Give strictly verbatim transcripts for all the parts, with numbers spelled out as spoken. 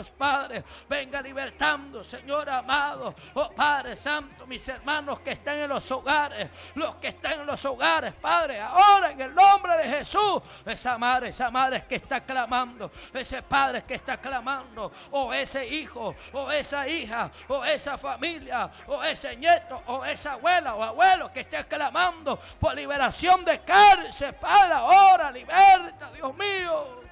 Dios Padre, venga libertando, Señor amado, oh Padre Santo, mis hermanos que están en los hogares, los que están en los hogares, Padre, ahora en el nombre de Jesús, esa madre, esa madre que está clamando, ese padre que está clamando, o ese hijo, o esa hija, o esa familia, o ese nieto, o esa abuela o abuelo que esté clamando por liberación de cárcel, Padre, ahora liberta, Dios mío.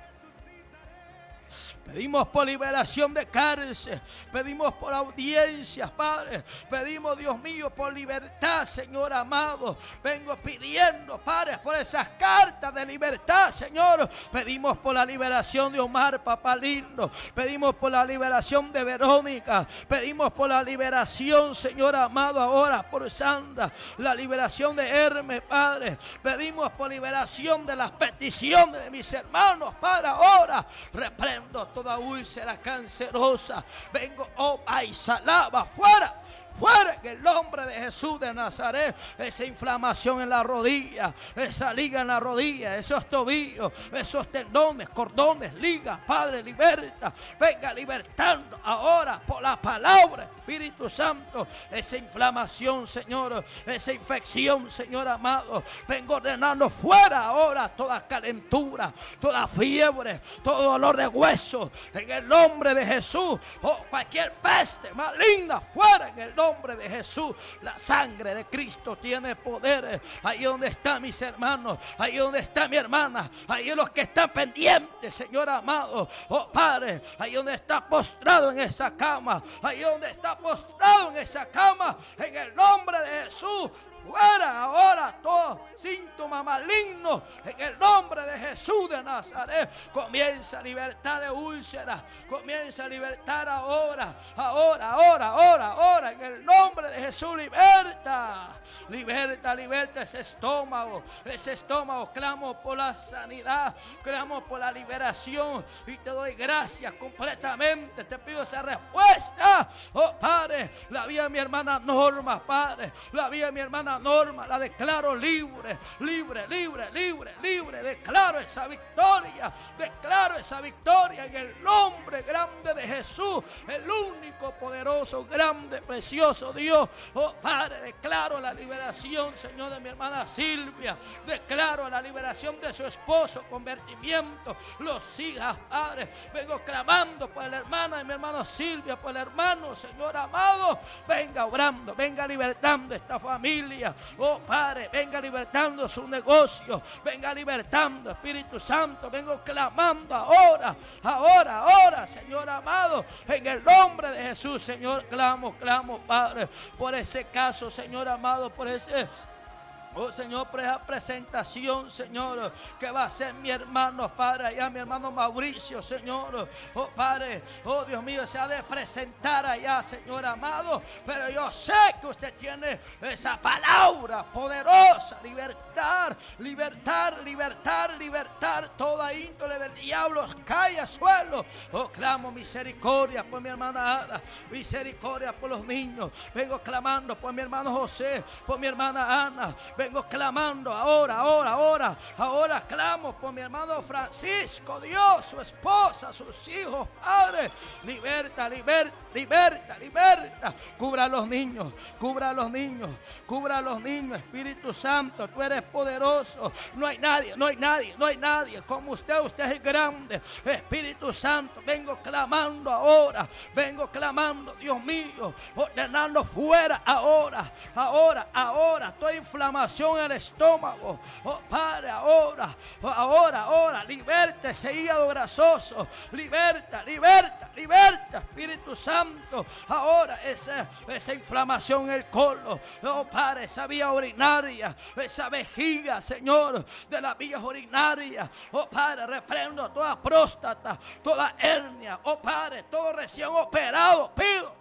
Pedimos por liberación de cárcel, pedimos por audiencias, Padre, pedimos, Dios mío, por libertad, Señor amado. Vengo pidiendo, Padre, por esas cartas de libertad, Señor. Pedimos por la liberación de Omar, papá lindo. Pedimos por la liberación de Verónica. Pedimos por la liberación, Señor amado, ahora por Sandra. La liberación de Hermes, Padre. Pedimos por liberación de las peticiones de mis hermanos, Padre, ahora. Reprendo toda úlcera cancerosa. Vengo, oh, ay, salaba, fuera. Fuera en el nombre de Jesús de Nazaret. Esa inflamación en la rodilla, esa liga en la rodilla, esos tobillos, esos tendones, cordones, ligas, Padre, liberta. Venga libertando ahora por la palabra, Espíritu Santo. Esa inflamación, Señor, esa infección, Señor amado. Vengo ordenando fuera ahora toda calentura, toda fiebre, todo dolor de hueso. En el nombre de Jesús, o cualquier peste maligna, fuera en el nombre nombre de Jesús. La sangre de Cristo tiene poder. Ahí donde están mis hermanos, ahí donde está mi hermana, ahí los que están pendientes, Señor amado, oh Padre, ahí donde está postrado en esa cama, ahí donde está postrado en esa cama, en el nombre de Jesús, fuera ahora todo síntoma maligno en el nombre de Jesús de Nazaret. Comienza a libertad de úlceras, comienza a libertar ahora, ahora, ahora, ahora, ahora, en el nombre de Jesús. Liberta, liberta, liberta ese estómago, ese estómago. Clamo por la sanidad, clamo por la liberación y te doy gracias completamente. Te pido esa respuesta, oh Padre. La vida de mi hermana Norma, Padre, la vida de mi hermana Norma, la declaro libre, libre, libre, libre, libre. Declaro esa victoria, declaro esa victoria en el nombre grande de Jesús, el único poderoso, grande, precioso Dios. Oh Padre, declaro la liberación, Señor, de mi hermana Silvia, declaro la liberación de su esposo, convertimiento, los hijas, Padre. Vengo clamando por la hermana de mi hermana Silvia, por el hermano, Señor amado. Venga obrando, venga libertando esta familia. Oh Padre, venga libertando su negocio, venga libertando, Espíritu Santo. Vengo clamando ahora, ahora, ahora, Señor amado, en el nombre de Jesús, Señor. Clamo, clamo, Padre, por ese caso, Señor amado, por ese... Oh Señor, por esa presentación, Señor, que va a ser mi hermano, Padre, allá mi hermano Mauricio, Señor. Oh Padre, oh Dios mío, se ha de presentar allá, Señor amado. Pero yo sé que usted tiene esa palabra poderosa, libertar, libertar, libertar, libertar toda índole del diablo. Cae al suelo. Oh, clamo misericordia por mi hermana Ada, misericordia por los niños. Vengo clamando por mi hermano José, por mi hermana Ana. Vengo clamando ahora, ahora, ahora, ahora clamo por mi hermano Francisco, Dios, su esposa, sus hijos, Padre. Liberta, liberta, liberta, liberta. Cubra a los niños, cubra a los niños, cubra a los niños, Espíritu Santo, tú eres poderoso. No hay nadie, no hay nadie, no hay nadie como usted, usted es grande. Espíritu Santo, vengo clamando ahora, vengo clamando, Dios mío, ordenando fuera ahora, ahora, ahora, toda inflamación en el estómago, oh Padre, ahora, ahora, ahora, liberta ese hígado grasoso, liberta, liberta, liberta, Espíritu Santo, ahora esa, esa inflamación en el colon, oh Padre, esa vía urinaria, esa vejiga, Señor, de las vías urinarias, oh Padre, reprendo toda próstata, toda hernia, oh Padre, todo recién operado, pido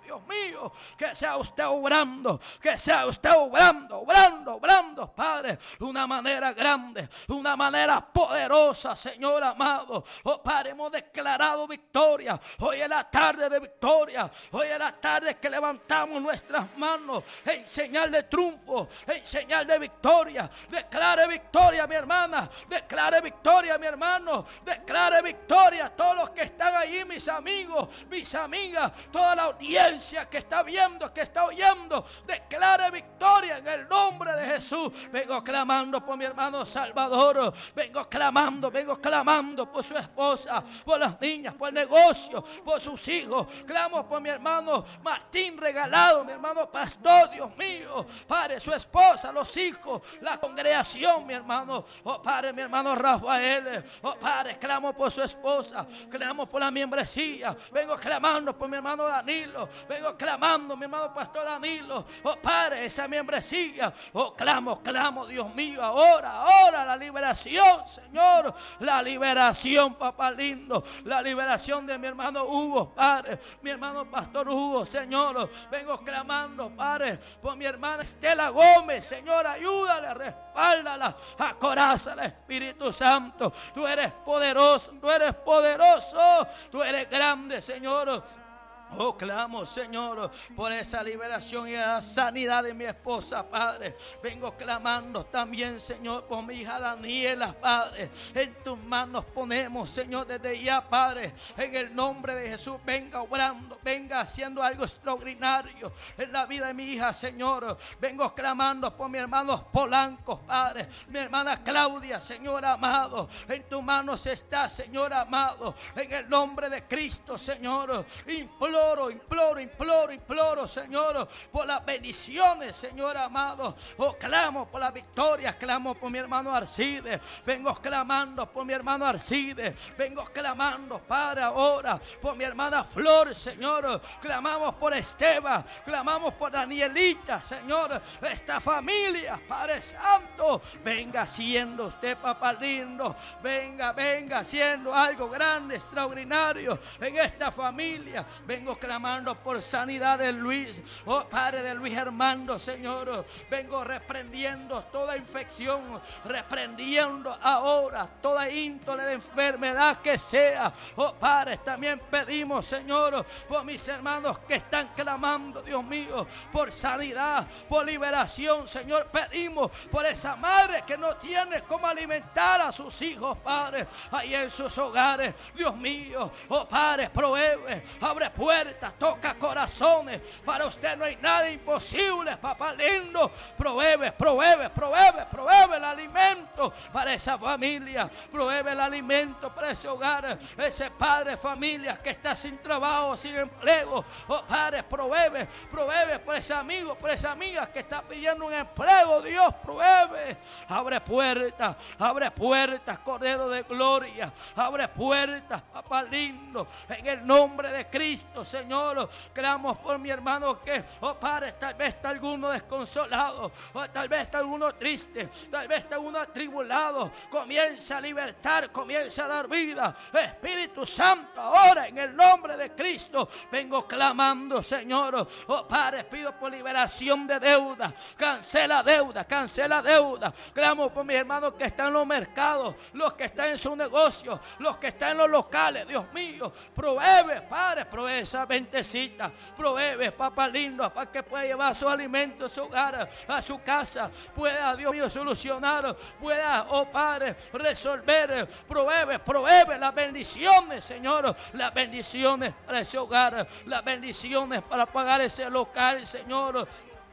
Dios mío, que sea usted obrando, que sea usted obrando, obrando, obrando, Padre, una manera grande, una manera poderosa, Señor amado. Oh Padre, hemos declarado victoria. Hoy es la tarde de victoria. Hoy es la tarde que levantamos nuestras manos en señal de triunfo, en señal de victoria. Declare victoria, mi hermana. Declare victoria, mi hermano. Declare victoria a todos los que están allí, mis amigos, mis amigas, toda la audiencia que está viendo, que está oyendo. Declare victoria en el nombre de Jesús. Vengo clamando por mi hermano Salvador. Vengo clamando, vengo clamando por su esposa, por las niñas, por el negocio, por sus hijos. Clamo por mi hermano Martín Regalado, mi hermano pastor, Dios mío. Padre, su esposa, los hijos, la congregación, mi hermano. Oh Padre, mi hermano Rafael. Oh Padre, clamo por su esposa. Clamo por la membresía. Vengo clamando por mi hermano Danilo. Vengo clamando, mi hermano pastor Danilo. Oh Padre, esa membresía. Oh, clamo, clamo, Dios mío. Ahora, ahora la liberación, Señor. La liberación, papá lindo. La liberación de mi hermano Hugo, Padre. Mi hermano pastor Hugo, Señor. Vengo clamando, Padre, por mi hermana Estela Gómez. Señor, ayúdale, respáldala, acorázala, Espíritu Santo. Tú eres poderoso, tú eres poderoso. Tú eres grande, Señor. Oh, clamo, Señor, por esa liberación y la sanidad de mi esposa, Padre. Vengo clamando también, Señor, por mi hija Daniela, Padre. En tus manos ponemos, Señor, desde ya, Padre. En el nombre de Jesús, venga obrando, venga haciendo algo extraordinario en la vida de mi hija, Señor. Vengo clamando por mi hermano Polanco, Padre. Mi hermana Claudia, Señor amado. En tus manos está, Señor amado. En el nombre de Cristo, Señor. Imploro Imploro, imploro, imploro, imploro, Señor, por las bendiciones, Señor amado. Oh, clamo por las victorias, clamo por mi hermano Arcides. Vengo clamando por mi hermano Arcides. Vengo clamando, Padre, ahora por mi hermana Flor, Señor. Clamamos por Esteban, clamamos por Danielita, Señor. Esta familia, Padre Santo, venga haciendo usted, papá lindo. Venga, venga haciendo algo grande, extraordinario en esta familia. Vengo clamando por sanidad de Luis, oh Padre, de Luis Armando, Señor. Vengo reprendiendo toda infección, reprendiendo ahora toda índole de enfermedad que sea. Oh Padre, también pedimos, Señor, por mis hermanos que están clamando, Dios mío, por sanidad, por liberación, Señor. Pedimos por esa madre que no tiene cómo alimentar a sus hijos, Padre, ahí en sus hogares, Dios mío. Oh Padre, provee, abre puertas, toca corazones. Para usted no hay nada imposible, papá lindo. Provee, provee, provee, provee el alimento para esa familia. Provee el alimento para ese hogar, ese padre de familia que está sin trabajo, sin empleo. Oh Padre, provee, provee por ese amigo, por esa amiga que está pidiendo un empleo. Dios, provee. Abre puertas, abre puertas, Cordero de Gloria. Abre puertas, papá lindo, en el nombre de Cristo, Señor. Clamo por mi hermano que, oh Padre, tal vez está alguno desconsolado, o tal vez está alguno triste, tal vez está alguno atribulado. Comienza a libertar, comienza a dar vida. Espíritu Santo, ahora en el nombre de Cristo vengo clamando, Señor. Oh Padre, pido por liberación de deuda. Cancela deuda, cancela deuda. Clamo por mis hermanos que están en los mercados, los que están en su negocio, los que están en los locales. Dios mío, provee, Padre, provee esa ventecita, provee, papá lindo, para que pueda llevar su alimento a su hogar, a su casa, pueda, Dios mío, solucionar, pueda, oh Padre, resolver. Provee, provee las bendiciones, Señor, las bendiciones para ese hogar, las bendiciones para pagar ese local, Señor.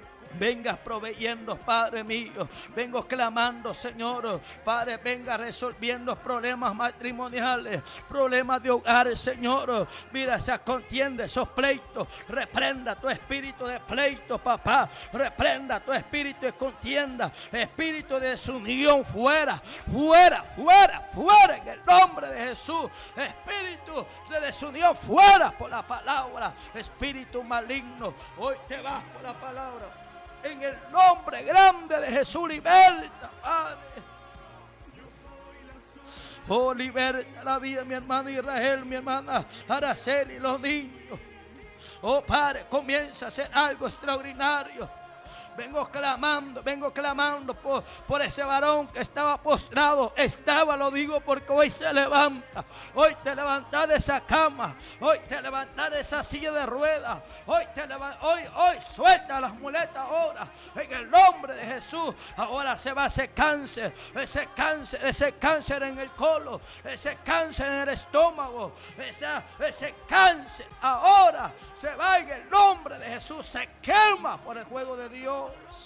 Venga proveyendo, Padre mío. Vengo clamando, Señor. Padre, venga resolviendo problemas matrimoniales, problemas de hogar, Señor. Mira esa contienda, esos pleitos. Reprenda tu espíritu de pleito, papá. Reprenda tu espíritu de contienda, espíritu de desunión. Fuera, fuera, fuera, fuera en el nombre de Jesús. Espíritu de desunión, fuera por la palabra. Espíritu maligno, hoy te vas por la palabra. En el nombre grande de Jesús, liberta, Padre. Oh, liberta la vida de mi hermana Israel, mi hermana Araceli, los niños. Oh Padre, comienza a hacer algo extraordinario. Vengo clamando, vengo clamando por, por ese varón que estaba postrado. Estaba, lo digo porque hoy se levanta. Hoy te levantas de esa cama. Hoy te levantas de esa silla de ruedas. Hoy te levantas, hoy, hoy suelta las muletas ahora. En el nombre de Jesús. Ahora se va ese cáncer. Ese cáncer, ese cáncer en el colon. Ese cáncer en el estómago. Esa, ese cáncer ahora se va en el nombre de Jesús. Se quema por el fuego de Dios.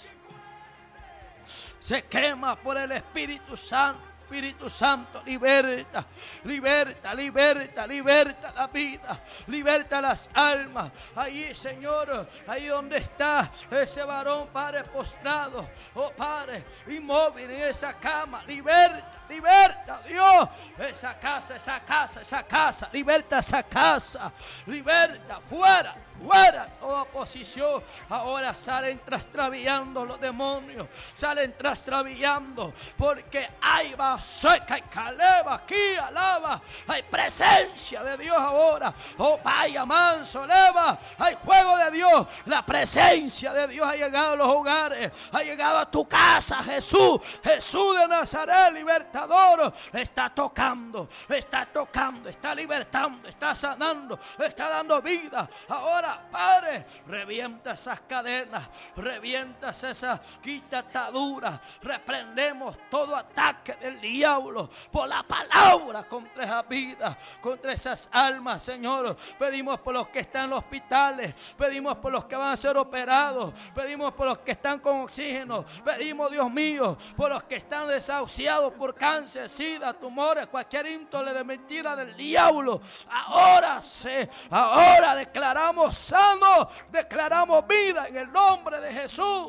Se quema por el Espíritu Santo. Espíritu Santo, liberta, liberta, liberta, liberta la vida, liberta las almas. Ahí, Señor, ahí donde está ese varón, Padre, postrado, oh Padre, inmóvil en esa cama, liberta. Liberta, Dios, esa casa, esa casa, esa casa, liberta esa casa, liberta, fuera, fuera toda oposición. Ahora salen trastrabillando los demonios, salen trastrabillando, porque hay va seca y caleva aquí, alaba, hay presencia de Dios ahora. Oh, vaya manso, leva, hay fuego de Dios, la presencia de Dios ha llegado a los hogares, ha llegado a tu casa, Jesús, Jesús de Nazaret, libertador, está tocando, está tocando, está libertando, está sanando, está dando vida. Ahora, Padre, revienta esas cadenas, revienta esas quitataduras, reprendemos todo ataque del diablo por la palabra contra esa vida, contra esas almas, Señor. Pedimos por los que están en los hospitales, pedimos por los que van a ser operados, pedimos por los que están con oxígeno, pedimos, Dios mío, por los que están desahuciados por cáncer, sida, tumores, cualquier índole de mentira del diablo. Ahora se, ahora declaramos sano, declaramos vida en el nombre de Jesús.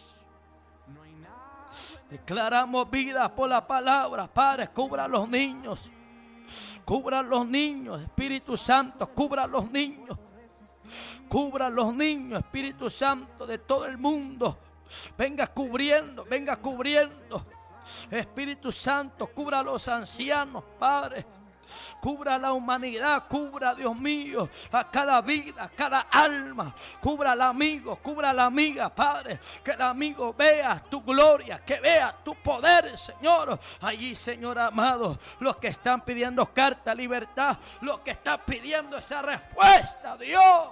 Declaramos vida por la palabra. Padre, cubra a los niños, cubra a los niños, Espíritu Santo, cubra a los niños, cubra a los niños, Espíritu Santo, de todo el mundo. Venga cubriendo, venga cubriendo. Espíritu Santo, cubra a los ancianos, Padre. Cubra a la humanidad, cubra, Dios mío, a cada vida, a cada alma. Cubra al amigo, cubra a la amiga, Padre. Que el amigo vea tu gloria, que vea tu poder, Señor. Allí, Señor amado, los que están pidiendo carta, libertad, los que están pidiendo esa respuesta, Dios.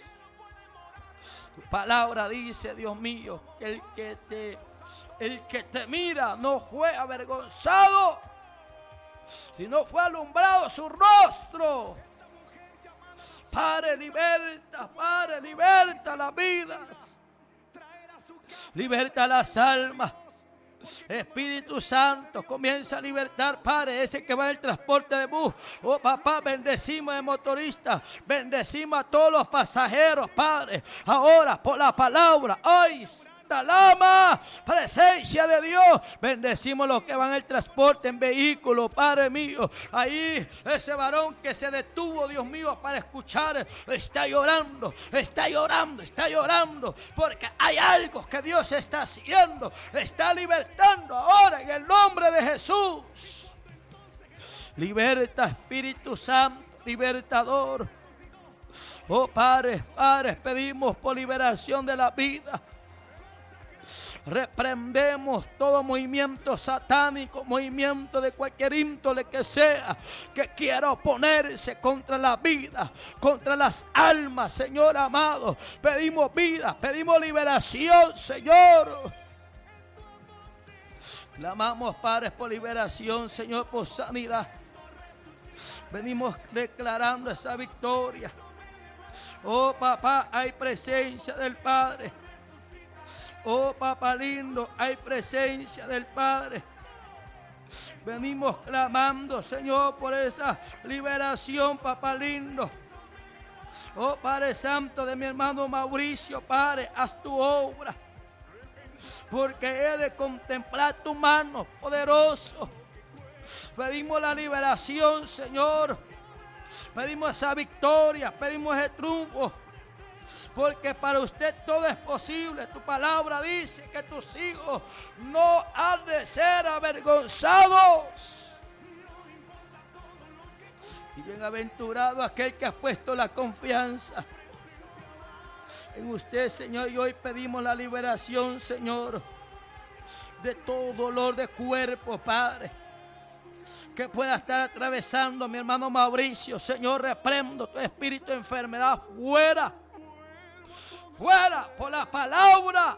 Tu palabra dice, Dios mío, que el que te, el que te mira no fue avergonzado, sino fue alumbrado su rostro. Padre, liberta, Padre, liberta las vidas, liberta las almas. Espíritu Santo, comienza a libertar, Padre, ese que va en el transporte de bus. Oh, papá, bendecimos al motorista, bendecimos a todos los pasajeros, Padre. Ahora, por la palabra, hoy lama, presencia de Dios. Bendecimos los que van en el transporte en vehículo, Padre mío. Ahí ese varón que se detuvo, Dios mío, para escuchar, está llorando, está llorando, está llorando, porque hay algo que Dios está haciendo, está libertando ahora en el nombre de Jesús. Liberta, Espíritu Santo, libertador. Oh Padre, Padre, pedimos por liberación de la vida. Reprendemos todo movimiento satánico, movimiento de cualquier índole que sea, que quiera oponerse contra la vida, contra las almas, Señor amado. Pedimos vida, pedimos liberación, Señor. Clamamos, Padre, por liberación, Señor, por sanidad. Venimos declarando esa victoria. Oh, papá, hay presencia del Padre. Oh, papá lindo, hay presencia del Padre. Venimos clamando, Señor, por esa liberación, papá lindo. Oh, Padre Santo, de mi hermano Mauricio, Padre, haz tu obra, porque he de contemplar tu mano poderoso. Pedimos la liberación, Señor. Pedimos esa victoria, pedimos ese triunfo, porque para usted todo es posible. Tu palabra dice que tus hijos no han de ser avergonzados. Y bienaventurado aquel que ha puesto la confianza en usted, Señor, y hoy pedimos la liberación, Señor, de todo dolor de cuerpo, Padre, que pueda estar atravesando mi hermano Mauricio. Señor, reprendo tu espíritu de enfermedad fuera, fuera por la palabra,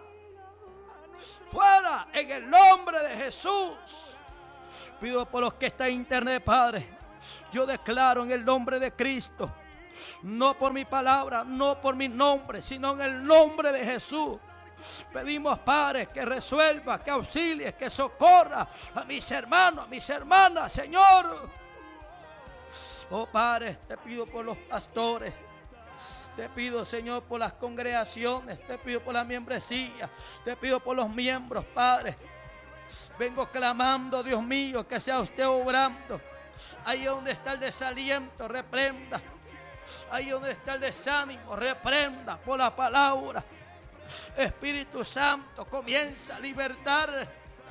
fuera en el nombre de Jesús. Pido por los que están en internet, Padre, yo declaro en el nombre de Cristo, no por mi palabra, no por mi nombre, sino en el nombre de Jesús. Pedimos, Padre, que resuelva, que auxilie, que socorra a mis hermanos, a mis hermanas, Señor. Oh, Padre, te pido por los pastores, te pido, Señor, por las congregaciones, te pido por la membresía, te pido por los miembros, Padre. Vengo clamando, Dios mío, que sea usted obrando. Ahí donde está el desaliento, reprenda. Ahí donde está el desánimo, reprenda por la palabra. Espíritu Santo, comienza a libertar.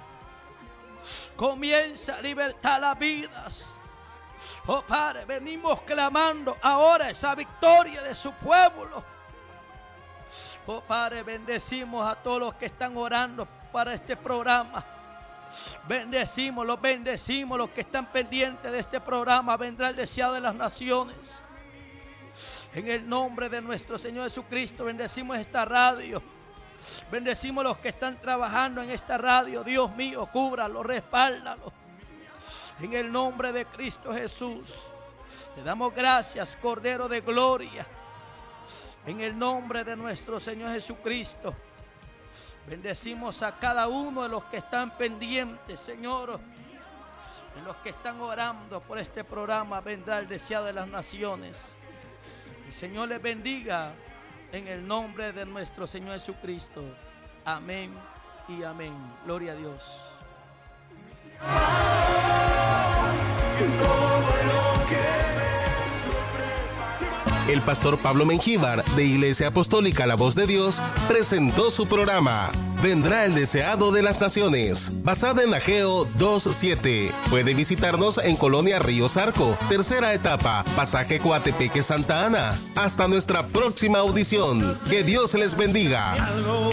Comienza a libertar las vidas. Oh, Padre, venimos clamando ahora esa victoria de su pueblo. Oh, Padre, bendecimos a todos los que están orando para este programa. Bendecimos, los bendecimos, los que están pendientes de este programa. Vendrá el deseado de las naciones. En el nombre de nuestro Señor Jesucristo, bendecimos esta radio. Bendecimos los que están trabajando en esta radio. Dios mío, cúbralo, respáldalo. En el nombre de Cristo Jesús, te damos gracias, Cordero de Gloria. En el nombre de nuestro Señor Jesucristo, bendecimos a cada uno de los que están pendientes, Señor. En los que están orando por este programa vendrá el deseado de las naciones. El Señor les bendiga en el nombre de nuestro Señor Jesucristo. Amén y amén. Gloria a Dios. El pastor Pablo Mengíbar, de Iglesia Apostólica La Voz de Dios, presentó su programa Vendrá el Deseado de las Naciones, basado en Ageo dos siete. Puede visitarnos en Colonia Río Zarco, tercera etapa, pasaje Coatepeque Santa Ana. Hasta nuestra próxima audición. Que Dios les bendiga.